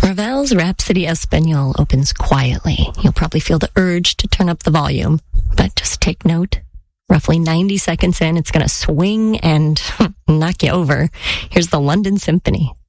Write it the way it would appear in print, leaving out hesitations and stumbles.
Ravel's Rhapsody Espagnole opens quietly. You'll probably feel the urge to turn up the volume, but just take note. Roughly 90 seconds in, it's going to swing and knock you over. Here's the London Symphony.